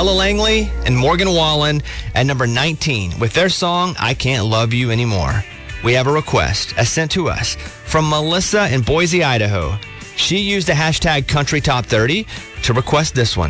Ella Langley and Morgan Wallen at number 19 with their song, I Can't Love You Anymore. We have a request sent to us from Melissa in Boise, Idaho. She used the hashtag Country Top 30 to request this one.